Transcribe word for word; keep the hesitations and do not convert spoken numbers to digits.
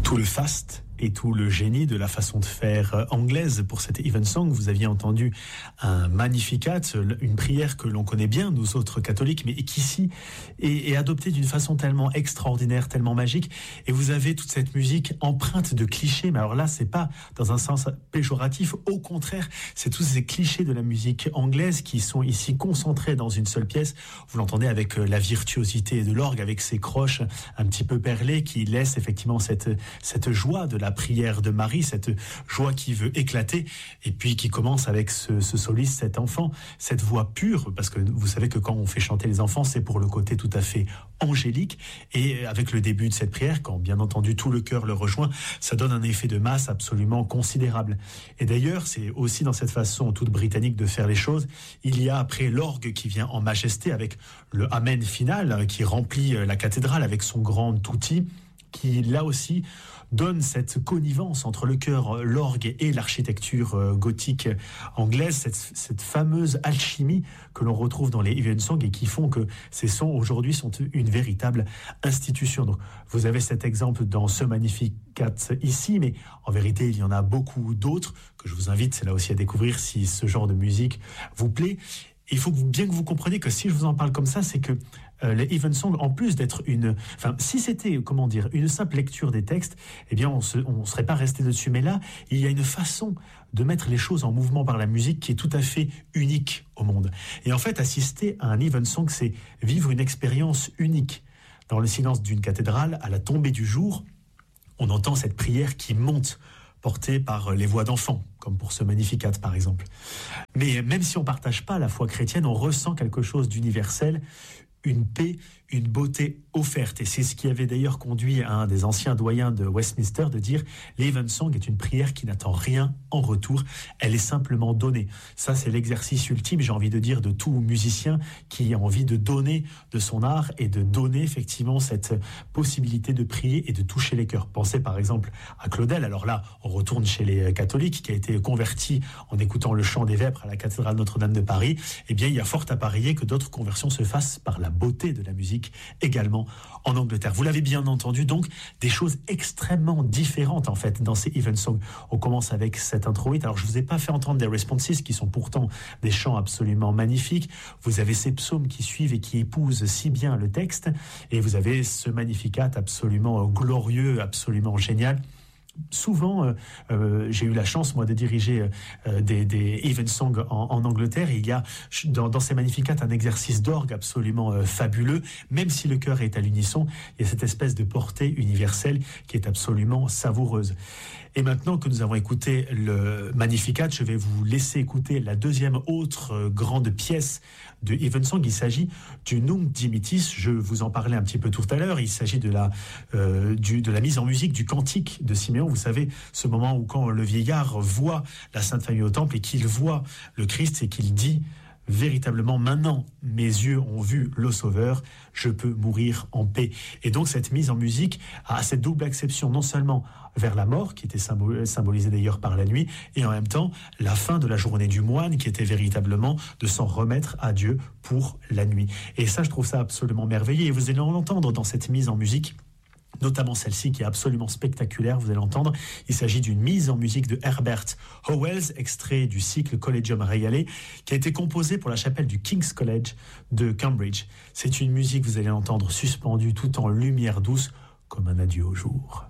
tout le faste et tout le génie de la façon de faire anglaise pour cette Evensong. Vous aviez entendu un Magnificat, une prière que l'on connaît bien, nous autres catholiques, mais qui ici est, est adoptée d'une façon tellement extraordinaire, tellement magique. Et vous avez toute cette musique empreinte de clichés. Mais alors là, c'est pas dans un sens péjoratif. Au contraire, c'est tous ces clichés de la musique anglaise qui sont ici concentrés dans une seule pièce. Vous l'entendez avec la virtuosité de l'orgue, avec ses croches un petit peu perlées qui laissent effectivement cette, cette joie de la prière de Marie, cette joie qui veut éclater, et puis qui commence avec ce, ce soliste, cet enfant, cette voix pure, parce que vous savez que quand on fait chanter les enfants, c'est pour le côté tout à fait angélique, et avec le début de cette prière, quand bien entendu tout le cœur le rejoint, ça donne un effet de masse absolument considérable. Et d'ailleurs, c'est aussi dans cette façon toute britannique de faire les choses, il y a après l'orgue qui vient en majesté avec le Amen final, qui remplit la cathédrale avec son grand tutti, qui là aussi donne cette connivence entre le chœur, l'orgue et l'architecture gothique anglaise, cette, cette fameuse alchimie que l'on retrouve dans les Evensong et qui font que ces sons aujourd'hui sont une véritable institution. Donc, vous avez cet exemple dans ce Magnificat ici, mais en vérité, il y en a beaucoup d'autres que je vous invite là aussi à découvrir si ce genre de musique vous plaît. Il faut bien que vous compreniez que si je vous en parle comme ça, c'est que euh, les Evensong, en plus d'être une... Enfin, si c'était, comment dire, une simple lecture des textes, eh bien, on ne serait pas resté dessus. Mais là, il y a une façon de mettre les choses en mouvement par la musique qui est tout à fait unique au monde. Et en fait, assister à un Evensong, c'est vivre une expérience unique. Dans le silence d'une cathédrale, à la tombée du jour, on entend cette prière qui monte, portée par les voix d'enfants, comme pour ce Magnificat par exemple. Mais même si on ne partage pas la foi chrétienne, on ressent quelque chose d'universel, une paix, une beauté offerte. Et c'est ce qui avait d'ailleurs conduit à un des anciens doyens de Westminster de dire « L'Evensong est une prière qui n'attend rien en retour, elle est simplement donnée ». Ça, c'est l'exercice ultime, j'ai envie de dire, de tout musicien qui a envie de donner de son art et de donner effectivement cette possibilité de prier et de toucher les cœurs. Pensez par exemple à Claudel. Alors là, on retourne chez les catholiques, qui a été converti en écoutant le chant des vêpres à la cathédrale Notre-Dame de Paris. Eh bien, il y a fort à parier que d'autres conversions se fassent par la beauté de la musique également en Angleterre. Vous l'avez bien entendu, donc des choses extrêmement différentes en fait dans ces Evensong. On commence avec cet introïte. Alors je vous ai pas fait entendre des responses qui sont pourtant des chants absolument magnifiques. Vous avez ces psaumes qui suivent et qui épousent si bien le texte, et vous avez ce Magnificat absolument glorieux, absolument génial. Souvent, euh, euh, j'ai eu la chance, moi, de diriger euh, des, des Evensong en, en Angleterre. Et il y a dans, dans ces Magnificats un exercice d'orgue absolument euh, fabuleux. Même si le chœur est à l'unisson, il y a cette espèce de portée universelle qui est absolument savoureuse. Et maintenant que nous avons écouté le Magnificat, je vais vous laisser écouter la deuxième autre euh, grande pièce de Evensong. Il s'agit du Nunc Dimittis. Je vous en parlais un petit peu tout à l'heure. Il s'agit de la, euh, du, de la mise en musique du cantique de Siméon. Vous savez, ce moment où quand le vieillard voit la Sainte Famille au temple et qu'il voit le Christ et qu'il dit véritablement, maintenant, mes yeux ont vu le Sauveur, je peux mourir en paix. Et donc, cette mise en musique a cette double acception, non seulement vers la mort, qui était symbolisée d'ailleurs par la nuit, et en même temps, la fin de la journée du moine, qui était véritablement de s'en remettre à Dieu pour la nuit. Et ça, je trouve ça absolument merveilleux. Et vous allez l'entendre dans cette mise en musique, notamment celle-ci qui est absolument spectaculaire, vous allez l'entendre. Il s'agit d'une mise en musique de Herbert Howells, extrait du cycle Collegium Regale, qui a été composé pour la chapelle du King's College de Cambridge. C'est une musique, vous allez l'entendre, suspendue tout en lumière douce, comme un adieu au jour.